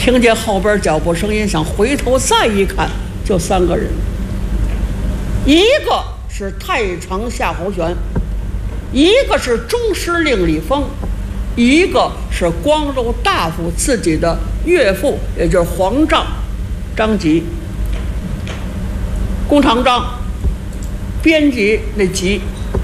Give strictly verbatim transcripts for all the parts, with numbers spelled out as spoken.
听见后边脚步声音，想回头再一看，就三个人，一个是太常夏侯玄，一个是中书令李丰，一个是光州大夫自己的岳父，也就是皇丈张吉。弓长张，编辑那吉。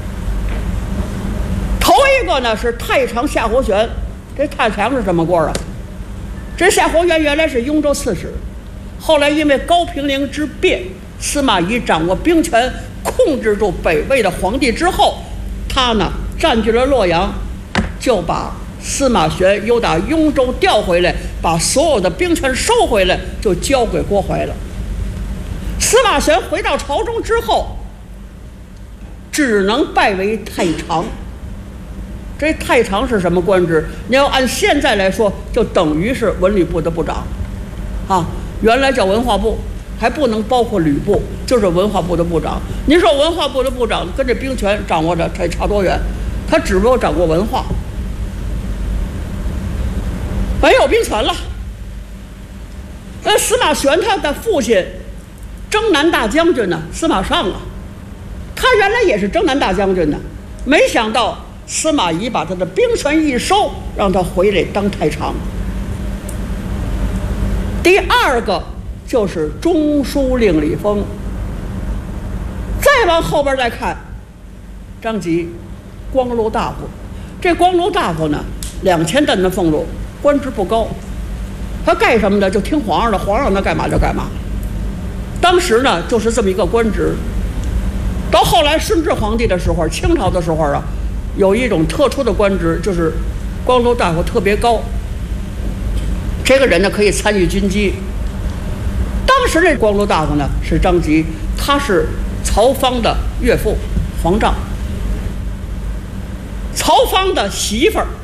头一个呢是太常夏侯玄，这太常是什么官啊？这夏侯玄原来是雍州刺史，后来因为高平陵之变，司马懿掌握兵权，控制住北魏的皇帝之后，他呢占据了洛阳，就把司马玄又打雍州调回来，把所有的兵权收回来，就交给郭槐了。司马玄回到朝中之后，只能拜为太常。这太常是什么官职？你要按现在来说，就等于是文旅部的部长，啊，原来叫文化部，还不能包括旅部，就是文化部的部长。您说文化部的部长跟这兵权掌握着才差多远？他只不过掌握文化，没有兵权了。呃，司马玄他的父亲征南大将军呢，司马尚啊，他原来也是征南大将军呢，没想到司马懿把他的兵权一收，让他回来当太常。第二个就是中书令李丰。再往后边再看，张吉，光禄大夫。这光禄大夫呢，两千担的俸禄，官职不高，他干什么的就听皇上的，皇上他干嘛就干嘛。当时呢，就是这么一个官职。到后来顺治皇帝的时候，清朝的时候啊，有一种特殊的官职，就是光禄大夫特别高。这个人呢，可以参与军机。当时这光禄大夫呢是张吉，他是曹芳的岳父，皇丈。曹芳的媳妇儿